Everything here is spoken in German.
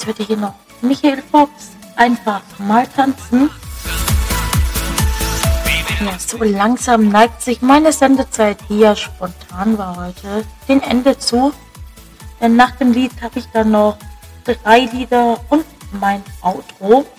Jetzt würde hier noch Michael Fox einfach mal tanzen. Ja, so langsam neigt sich meine Sendezeit hier, spontan war heute, dem Ende zu. Denn nach dem Lied habe ich dann noch 3 Lieder und mein Outro.